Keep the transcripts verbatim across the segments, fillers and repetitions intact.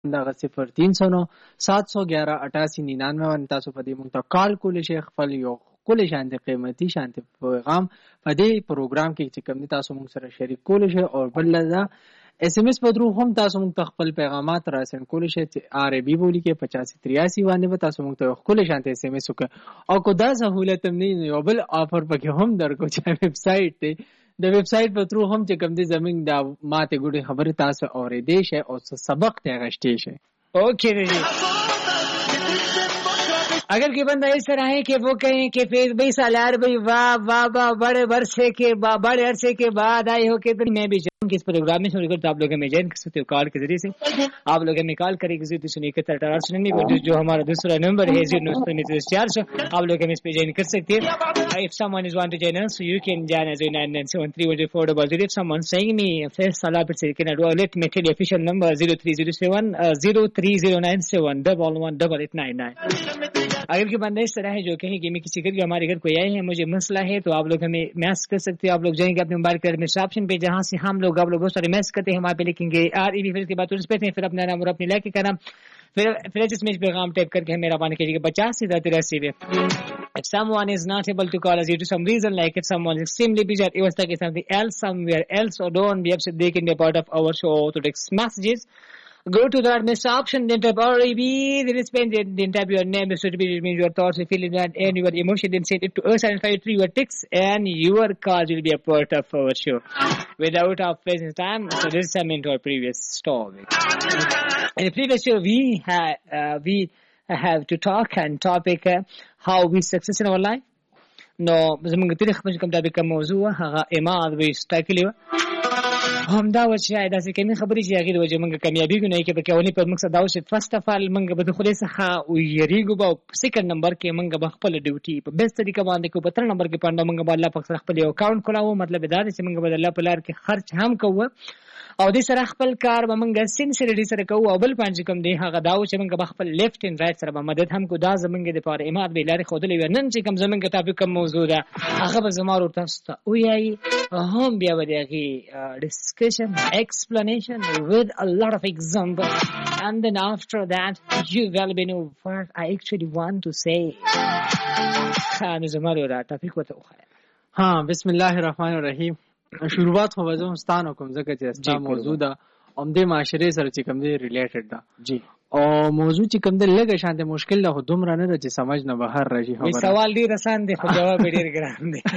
دغه صفر تین سو نو سات سو گیارہ اٹاسی ننانوے باندې تاسو په دې مونږ ته کال کولی شئ، خپل یو ښکلی شانتې قیمتي شانتې پیغام په دې پروګرام کې چې کوم دی تاسو مونږ سره شریک کولی شئ. او بل دا ایس ایم ایس په درو هم تاسو مونږ ته خپل پیغامات را سند کولی شئ چې آر ای بي بولی کې پچاسی تریاسی باندې به تاسو مونږ ته ښکلی شانتې ایس ایم ایس وکړئ. او کو دا سهولت هم نه یو بل آفر پکې هم درکو چې ویب سایټ دی، د ویب سایټ په ترو هم چې کوم دی زمونږ دا ماته ګوډې خبرې تاسو اورېدی شئ او سبق ته اغشتی شئ. اوکے جی، اگر کوئی بندہ اس طرح ہے کہ وہ کہیں کہ فیض بھائی سالار بھائی واہ واہ واہ بڑے عرصے کے بڑے عرصے کے بعد آئے ہو کہ میں بھی جاؤں کہ اس پروگرام میں سن کر آپ لوگ ہمیں جوائن کر سکتے ہو کال کے ذریعے سے. آپ لوگ ہمیں کال کریں گے سنیے اکہتر اٹھارہ سو ننانوے جو ہمارا دوسرا نمبر ہے زیرو نو سو ننانوے چار سو. آپ لوگ ہمیں اس پہ جوائن کر سکتے ہیں. If someone is want to join us, you can join us in nine nine seven three one zero four zero zero. If someone saying me Faiz Salah but say can I do let me tell you official number zero three zero seven zero three zero nine seven one one double eight nine nine. اگر کوئی بندہ اس طرح ہے جو کہیں کہ میں کسی گھر ہمارے گھر کوئی آئے ہیں مجھے مسئلہ ہے تو آپ لوگ ہمیں میسج کر سکتے ہیں. آپ لوگ جائیں گے اپنے موبائل کے میسج آپشن پہ جہاں سے ہم لوگ آپ لوگ بہت سارے میسج کرتے ہیں وہاں پہ لکھیں گے آر ای بی پھر اس کے بعد اس پہ پھر اپنا نام اور اپنے علاقے کا نام پھر پھر جس میں پیغام ٹائپ کر کے ہمیں روانہ کیجیے گا پچاس سے تراسی پہ. If someone is not able to call us due to some reason, like if someone is extremely busy or even stuck in something else somewhere else, or don't be upset, they can be a part of our show to text messages. Go to that message option, then type R E B, then spend it, then type your name, so it means your thoughts, your feelings, and your emotion, then send it to us and five three your text, and your call will be a part of our show. Without our presence time, so this is time into our previous story. In the previous show, we had, uh, we have to talk and topic uh, how we success in our life. No, زمونږ تاریخ په کوم ټاپک موضوع هغه اماد وی سټاکلی و هم دا و چې دا څه کمی خبرې چې هغه د وجه موږ کامیابی ګنې کې په کېونی په مقصد دا و چې فرست اف ال موږ به د خدای څخه او یریګو په سیکنډ نمبر کې موږ به خپل ډیوټي په بیس طریقه باندې کو په تر نمبر کې پاندو موږ به الله پاک سره خپل اکاؤنٹ کولاو. مطلب دا دی چې موږ به الله په لار کې خرچ هم کوو او دې سره خپل کار به موږ سینسیریټي سره کوو. او بل پنځه کوم دی هغه دا و چې موږ به خپل لیفت اینډ رائټ سره به مدد هم کو. دا زمونږ د پاره اماد به لارې خودلې و. نن چې کوم زمونږ ټاپک کوم موضوع ده هغه به زما ورته تاسو ته وایي هم بیا به دغه ډسکشن explanation with a lot of example, and then after that you will be know what I actually want to say. خانو زمارو را ټاپک وته وخایا. ها بسم الله الرحمن الرحیم. شروعات خو وځم ستانو کوم ځکه چې استا موضوع ده اومده معاشره سره چې کوم دی ریلیټډ ده جی. او موضوع چې کوم دی لږه شانته مشکل ده خو دومره نه ده چې سمجھ نه بهر راځي. خبره سوال ډیر آسان دی خو جواب ډیر ګران دی.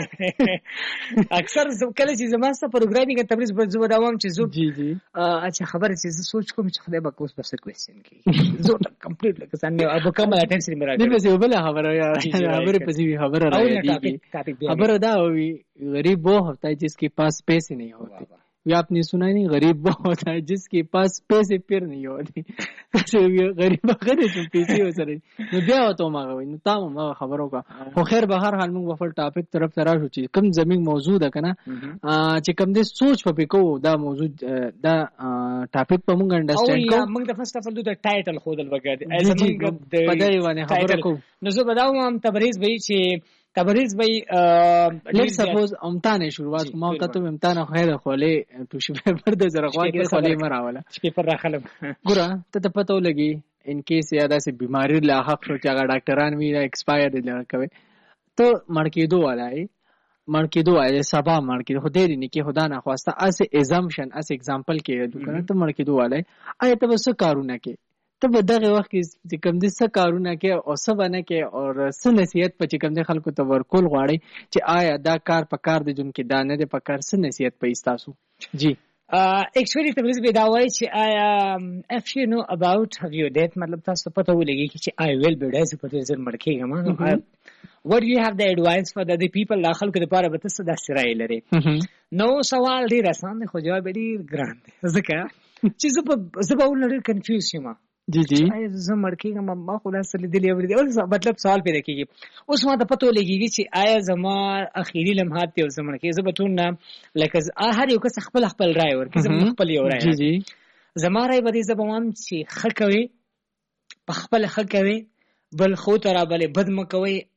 اکثر کله چې زماسته پروګرامینګ تبریز په زو داوم چې زو جی جی اچھا خبره چې سوچ کوم چې خدای به کوس بس کوېسچن کی زو کمپلیټ لکه څنګه ابو کومه اټینشن میرا دی بس یو بل خبره یا خبره پسې خبره راځي. خبره دا وی غریب وہ ہوتا ہے جس کے پاس پیسے نہیں ہوتے. یہ آپ نے سنا نہیں غریب وہ ہوتا ہے جس کے پاس پیسے پھر نہیں ہوتے. غریب غریب تو پیسے ہو سره نو بیا وته ما غوي نو تاسو ما خبرو کا خو خیر به هر حال موږ خپل ټاپک طرف ته راشو چې کوم زمين موضوع ده کنه چې کوم دې سوچ په کو دا موضوع دا ټاپک په موږ انډرسټینډ کو. موږ د فرست اف ال د ټایټل خودل وګړي ایز موږ د پدای باندې خبرو کو نو زه بداوم هم تبریز وی چې تبریز بھائی لیٹ سپوز امتحان شروعات ما ته ته امتحان خیر خولې تو شي پیپر د زره خواږه خولې مراوله پیپر راخلم ګوره ته ته پته ولګي ان کیس یاده سي بیماری لا حق شو چې هغه ډاکټران وی ایکسپایر دي لکه ته مړ کېدو ولای مړ کېدو ولای سبا مړ کېدو خو دې نه کې خدا نه خواسته اس ایزامپشن اس ایگزامپل کې دوه ته مړ کېدو ولای آیا ته وسه کارونه کې ته په دغه وخت کې کوم دې څه کارونه کې او څه باندې کې او څه نصیحت په چې کوم دې خلکو ته ورکول غواړي چې آیا دا کار په کار د جون کې دا نه دی په کار څه نصیحت په ایستاسو جی. ایکچولی تبریز به دا وایي چې آیا اف یو نو اباوت هاو یو ډیت مطلب تاسو پته ولګي چې آی ویل بی ډیز په دې ځل مړ کېږم. what you have the advice for the other people لا خلکو لپاره به تاسو دا سرای لري. نو سوال ډیر آسان دی خو جواب ډیر ګران دی ځکه چې زه په زه به ولر کنفیوز یم جی جی زه مړ کېږم ما خو داسې لیدلي اورېدلي مطلب سوال پیدا کېږي. اوس ما ته پته ولګېږي چې آیا زما اخري لمحات دی او زه مړ کېږم زه به ټول نه لکه هر یو کس خپل خپل رایه ورکړي زه به خپل یو رایه جی جی زما رایه به دې زه به وایم چې ښه کوئ په خپله ښه کوئ بل ښو ته رابلئ بد مه کوئ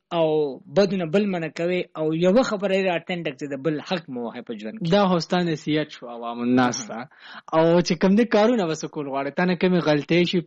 او بدونه بل منه کوي او یو خبره را اټینډ کړي د بل حق مو وه په ژوند کې. دا هوستانه نصیحت شو عوام الناس ته. او چې کوم دې کارونه وسکول غواړي تنه کومې غلطۍ شي